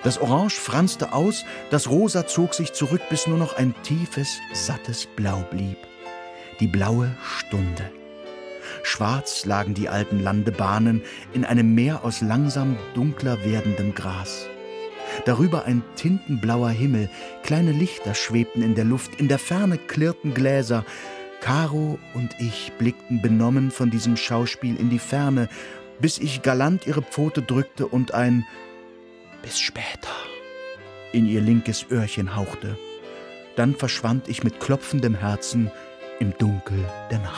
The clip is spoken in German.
Das Orange franste aus, das Rosa zog sich zurück, bis nur noch ein tiefes, sattes Blau blieb. Die blaue Stunde. Schwarz lagen die alten Landebahnen in einem Meer aus langsam dunkler werdendem Gras. Darüber ein tintenblauer Himmel, kleine Lichter schwebten in der Luft, in der Ferne klirrten Gläser. Caro und ich blickten benommen von diesem Schauspiel in die Ferne, bis ich galant ihre Pfote drückte und ein »Bis später« in ihr linkes Öhrchen hauchte. Dann verschwand ich mit klopfendem Herzen im Dunkel der Nacht.